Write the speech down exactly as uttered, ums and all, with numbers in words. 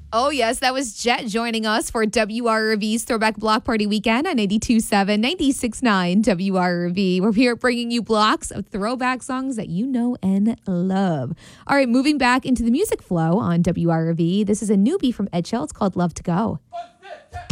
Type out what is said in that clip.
Oh, yes, that was Jet joining us for W R V's Throwback Block Party Weekend on ninety-two point seven, ninety-six point nine W R V. We're here bringing you blocks of throwback songs that you know and love. All right, moving back into the music flow on W R V. This is a newbie from Ed Shell. It's called Love to Go.